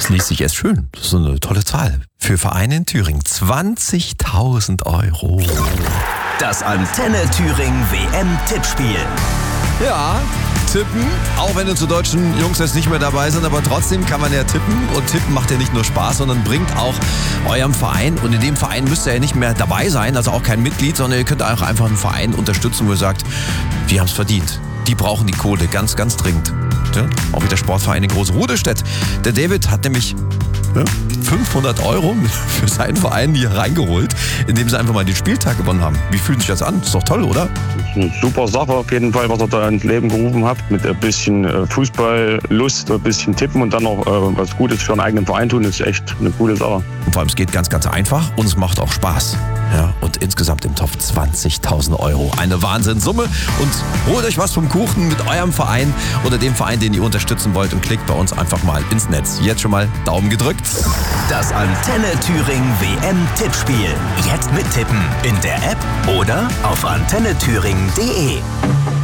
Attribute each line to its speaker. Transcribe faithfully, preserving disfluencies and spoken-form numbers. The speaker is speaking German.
Speaker 1: Das liest sich erst schön. Das ist eine tolle Zahl. Für Vereine in Thüringen zwanzigtausend Euro.
Speaker 2: Das Antenne Thüringen W M-Tippspiel.
Speaker 1: Ja, tippen, auch wenn unsere deutschen Jungs jetzt nicht mehr dabei sind, aber trotzdem kann man ja tippen. Und tippen macht ja nicht nur Spaß, sondern bringt auch eurem Verein. Und in dem Verein müsst ihr ja nicht mehr dabei sein, also auch kein Mitglied, sondern ihr könnt auch einfach einen Verein unterstützen, wo ihr sagt, wir haben es verdient. Die brauchen die Kohle ganz, ganz dringend. Ja, auch wieder Sportverein in Großruderstedt. Der David hat nämlich ja, fünfhundert Euro für seinen Verein hier reingeholt, indem sie einfach mal den Spieltag gewonnen haben. Wie fühlt sich das an? Ist doch toll, oder?
Speaker 3: Eine super Sache auf jeden Fall, was ihr da ins Leben gerufen habt. Mit ein bisschen Fußballlust, ein bisschen Tippen und dann noch äh, was Gutes für einen eigenen Verein tun, ist echt eine coole Sache.
Speaker 1: Und vor allem, es geht ganz, ganz einfach und es macht auch Spaß. Ja, und insgesamt im Topf zwanzigtausend Euro. Eine Wahnsinnssumme. Und holt euch was vom Kuchen mit eurem Verein oder dem Verein, den ihr unterstützen wollt, und klickt bei uns einfach mal ins Netz. Jetzt schon mal Daumen gedrückt.
Speaker 2: Das Antenne Thüringen W M-Tippspiel. Jetzt mittippen in der App oder auf antenne thüringen punkt de.